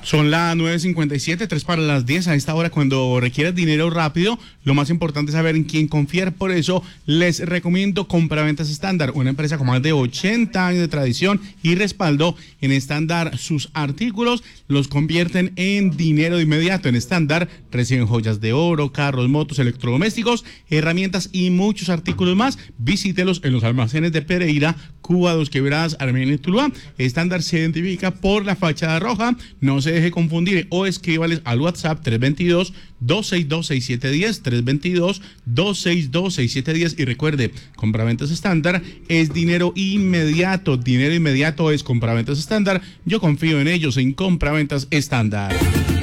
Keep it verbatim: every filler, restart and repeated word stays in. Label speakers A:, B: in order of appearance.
A: Son las nueve cincuenta y siete, tres para las diez. A esta hora, cuando requieres dinero rápido, lo más importante es saber en quién confiar. Por eso les recomiendo Compraventas Estándar, una empresa con más de ochenta años de tradición y respaldo. En Estándar, sus artículos los convierten en dinero de inmediato. En Estándar reciben joyas de oro, carros, motos, electrodomésticos, herramientas y muchos artículos más. Visítelos en los almacenes de Pereira, Cuba, Dos Quebradas, Armenia y Tuluá. Estándar se identifica por la fachada roja. No se deje confundir o escríbales al WhatsApp tres dos dos, dos seis dos, seis siete uno cero, tres dos dos, dos seis dos, seis siete uno cero. Y recuerde, Compraventas Estándar es dinero inmediato. Dinero inmediato es Compraventas Estándar. Yo confío en ellos, en Compraventas Estándar.